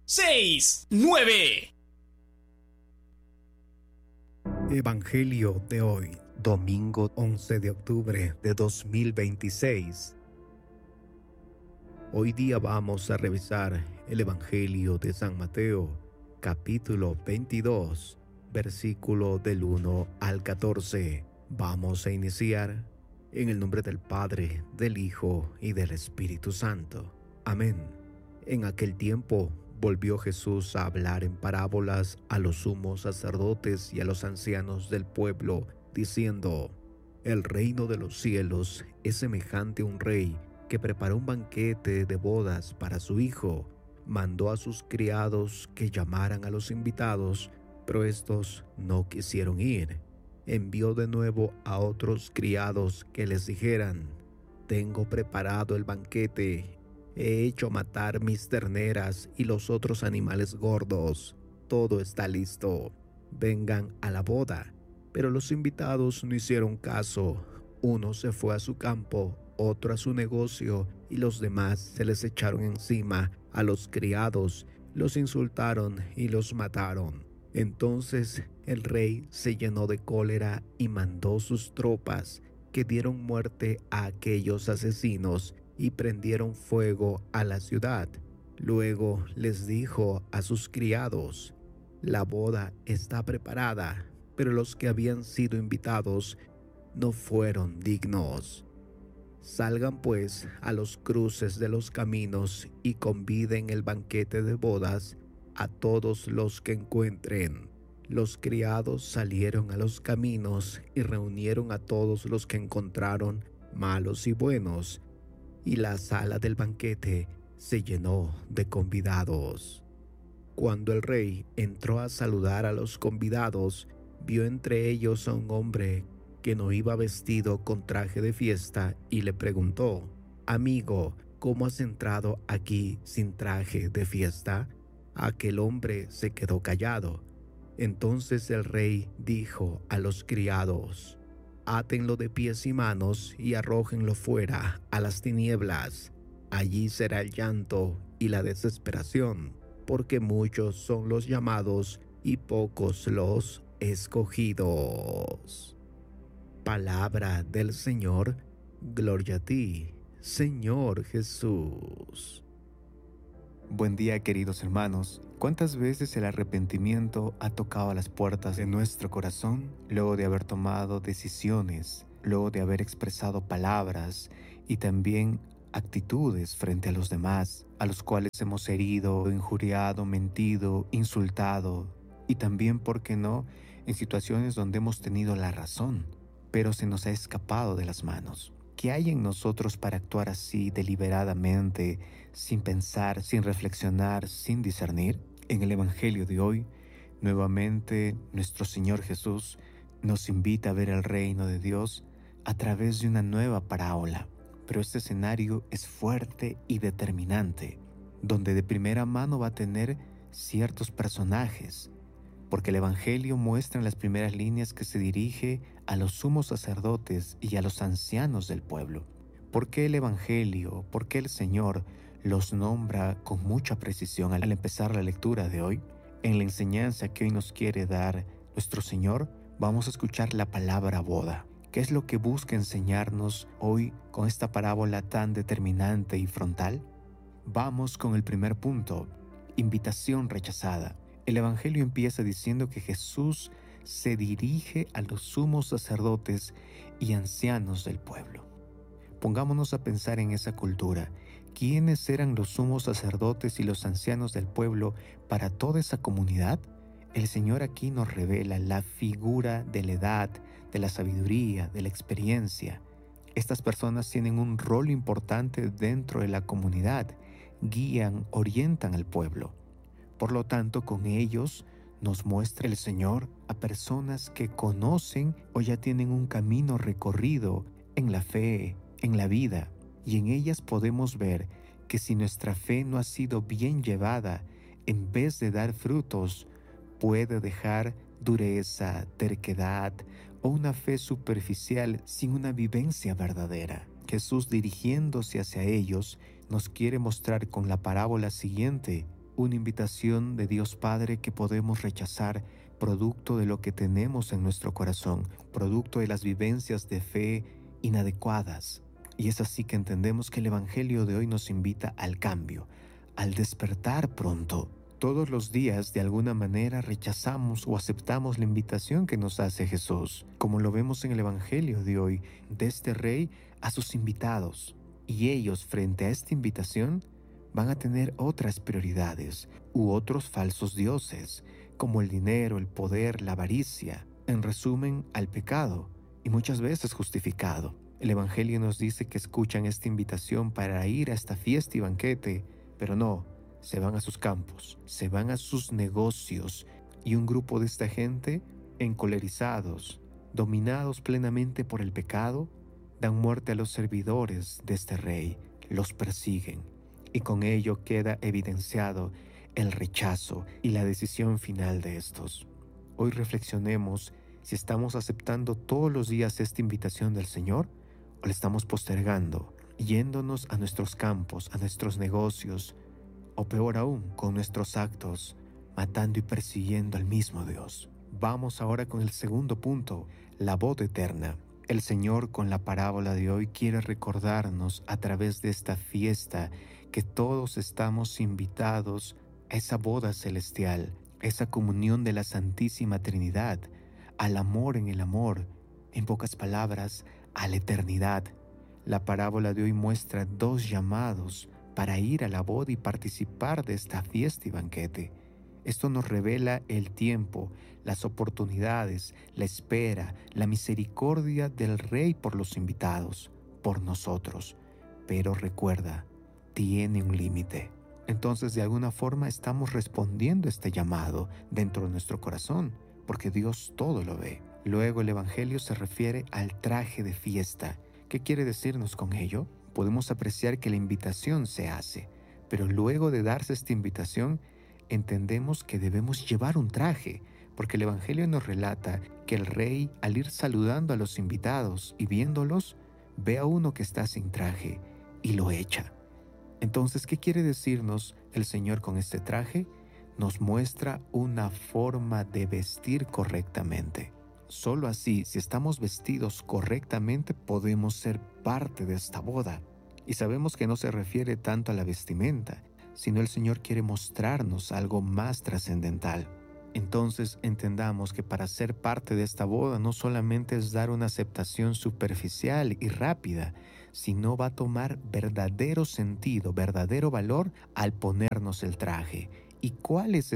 6, 9. Evangelio de hoy, domingo 11 de octubre de 2026. Hoy día vamos a revisar el Evangelio de San Mateo, capítulo 22, versículo del 1 al 14. Vamos a iniciar en el nombre del Padre, del Hijo y del Espíritu Santo. Amén. En aquel tiempo volvió Jesús a hablar en parábolas a los sumos sacerdotes y a los ancianos del pueblo, diciendo: El reino de los cielos es semejante a un rey que preparó un banquete de bodas para su hijo. Mandó a sus criados que llamaran a los invitados, pero estos no quisieron ir. Envió de nuevo a otros criados que les dijeran: Tengo preparado el banquete. He hecho matar mis terneras y los otros animales gordos. Todo está listo. Vengan a la boda. Pero los invitados no hicieron caso. Uno se fue a su campo, otro a su negocio, y los demás se les echaron encima a los criados, los insultaron y los mataron. Entonces el rey se llenó de cólera y mandó sus tropas, que dieron muerte a aquellos asesinos y prendieron fuego a la ciudad. Luego les dijo a sus criados: La boda está preparada, pero los que habían sido invitados no fueron dignos. Salgan pues a los cruces de los caminos y conviden el banquete de bodas a todos los que encuentren. Los criados salieron a los caminos y reunieron a todos los que encontraron, malos y buenos, y la sala del banquete se llenó de convidados. Cuando el rey entró a saludar a los convidados, vio entre ellos a un hombre que no iba vestido con traje de fiesta y le preguntó: Amigo, ¿cómo has entrado aquí sin traje de fiesta? Aquel hombre se quedó callado. Entonces el rey dijo a los criados: Átenlo de pies y manos y arrójenlo fuera a las tinieblas. Allí será el llanto y la desesperación, porque muchos son los llamados y pocos los escogidos. Palabra del Señor. Gloria a ti, Señor Jesús. Buen día, queridos hermanos. ¿Cuántas veces el arrepentimiento ha tocado a las puertas de nuestro corazón luego de haber tomado decisiones, luego de haber expresado palabras y también actitudes frente a los demás, a los cuales hemos herido, injuriado, mentido, insultado, y también, ¿por qué no?, en situaciones donde hemos tenido la razón, pero se nos ha escapado de las manos? ¿Qué hay en nosotros para actuar así deliberadamente, sin pensar, sin reflexionar, sin discernir? En el Evangelio de hoy, nuevamente nuestro Señor Jesús nos invita a ver el reino de Dios a través de una nueva parábola. Pero este escenario es fuerte y determinante, donde de primera mano va a tener ciertos personajes, porque el Evangelio muestra en las primeras líneas que se dirige a los sumos sacerdotes y a los ancianos del pueblo. ¿Por qué el Evangelio, por qué el Señor los nombra con mucha precisión al empezar la lectura de hoy? En la enseñanza que hoy nos quiere dar nuestro Señor, vamos a escuchar la palabra boda. ¿Qué es lo que busca enseñarnos hoy con esta parábola tan determinante y frontal? Vamos con el primer punto: invitación rechazada. El Evangelio empieza diciendo que Jesús se dirige a los sumos sacerdotes y ancianos del pueblo. Pongámonos a pensar en esa cultura. ¿Quiénes eran los sumos sacerdotes y los ancianos del pueblo para toda esa comunidad? El Señor aquí nos revela la figura de la edad, de la sabiduría, de la experiencia. Estas personas tienen un rol importante dentro de la comunidad, guían, orientan al pueblo. Por lo tanto, con ellos nos muestra el Señor a personas que conocen o ya tienen un camino recorrido en la fe, en la vida, y en ellas podemos ver que si nuestra fe no ha sido bien llevada, en vez de dar frutos, puede dejar dureza, terquedad o una fe superficial sin una vivencia verdadera. Jesús, dirigiéndose hacia ellos, nos quiere mostrar con la parábola siguiente una invitación de Dios Padre que podemos rechazar producto de lo que tenemos en nuestro corazón, producto de las vivencias de fe inadecuadas. Y es así que entendemos que el Evangelio de hoy nos invita al cambio, al despertar pronto. Todos los días, de alguna manera, rechazamos o aceptamos la invitación que nos hace Jesús, como lo vemos en el Evangelio de hoy, de este rey a sus invitados. Y ellos, frente a esta invitación, van a tener otras prioridades u otros falsos dioses, como el dinero, el poder, la avaricia, en resumen, al pecado, y muchas veces justificado. El Evangelio nos dice que escuchan esta invitación para ir a esta fiesta y banquete, pero no, se van a sus campos, se van a sus negocios, y un grupo de esta gente, encolerizados, dominados plenamente por el pecado, dan muerte a los servidores de este rey, los persiguen, y con ello queda evidenciado el rechazo y la decisión final de estos. Hoy reflexionemos si estamos aceptando todos los días esta invitación del Señor o la estamos postergando, yéndonos a nuestros campos, a nuestros negocios, o peor aún, con nuestros actos, matando y persiguiendo al mismo Dios. Vamos ahora con el segundo punto, la boda eterna. El Señor, con la parábola de hoy, quiere recordarnos a través de esta fiesta que todos estamos invitados a esa boda celestial, esa comunión de la Santísima Trinidad, al amor en el amor, en pocas palabras, a la eternidad. La parábola de hoy muestra dos llamados para ir a la boda y participar de esta fiesta y banquete. Esto nos revela el tiempo, las oportunidades, la espera, la misericordia del Rey por los invitados, por nosotros. Pero recuerda, tiene un límite. Entonces, de alguna forma estamos respondiendo a este llamado dentro de nuestro corazón, porque Dios todo lo ve. Luego el Evangelio se refiere al traje de fiesta. ¿Qué quiere decirnos con ello? Podemos apreciar que la invitación se hace, pero luego de darse esta invitación, entendemos que debemos llevar un traje, porque el Evangelio nos relata que el rey, al ir saludando a los invitados y viéndolos, ve a uno que está sin traje y lo echa. Entonces, ¿qué quiere decirnos el Señor con este traje? Nos muestra una forma de vestir correctamente. Solo así, si estamos vestidos correctamente, podemos ser parte de esta boda. Y sabemos que no se refiere tanto a la vestimenta, sino el Señor quiere mostrarnos algo más trascendental. Entonces entendamos que para ser parte de esta boda no solamente es dar una aceptación superficial y rápida, sino va a tomar verdadero sentido, verdadero valor al ponernos el traje. ¿Y cuál es